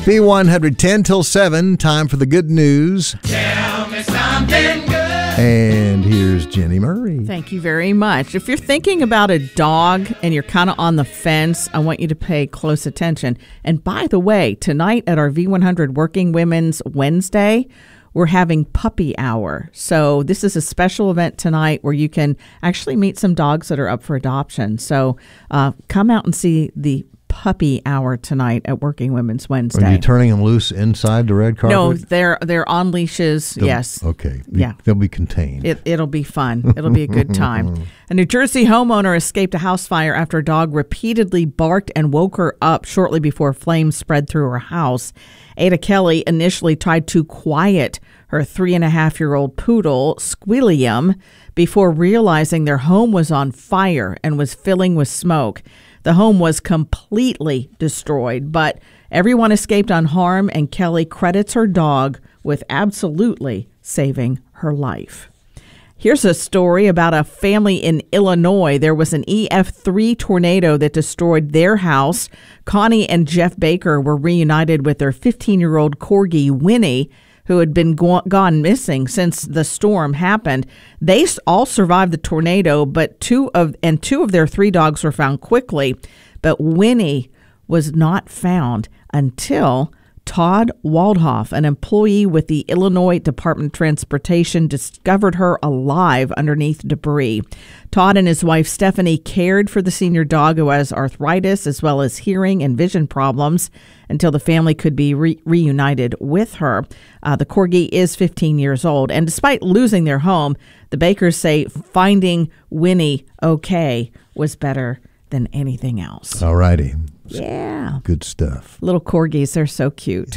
B110 till 7, time for the good news. Tell me something good. And here's Jenny Murray. Thank you very much. If you're thinking about a dog and you're kind of on the fence, I want you to pay close attention. And by the way, tonight at our V100 Working Women's Wednesday, we're having puppy hour. So this is a special event tonight where you can actually meet some dogs that are up for adoption. So come out and see the puppy hour tonight at Working Women's Wednesday. Are you turning them loose inside the red carpet? No, they're on leashes. Yes. Okay. Yeah. They'll be contained. It'll be fun. It'll be a good time. A New Jersey homeowner escaped a house fire after a dog repeatedly barked and woke her up shortly before flames spread through her house. Ada Kelly initially tried to quiet her 3.5-year-old poodle, Squilliam, before realizing their home was on fire and was filling with smoke. The home was completely destroyed, but everyone escaped unharmed, and Kelly credits her dog with absolutely saving her life. Here's a story about a family in Illinois. There was an EF3 tornado that destroyed their house. Connie and Jeff Baker were reunited with their 15-year-old corgi, Winnie, who had been gone missing since the storm happened. They all survived the tornado, but two of their 3 dogs were found quickly. But Winnie was not found until Todd Waldhoff, an employee with the Illinois Department of Transportation, discovered her alive underneath debris. Todd and his wife Stephanie cared for the senior dog, who has arthritis as well as hearing and vision problems, until the family could be reunited with her. The corgi is 15 years old, and despite losing their home, the Bakers say finding Winnie okay was better than anything else. All righty. Yeah. Good stuff. Little corgis, they're so cute.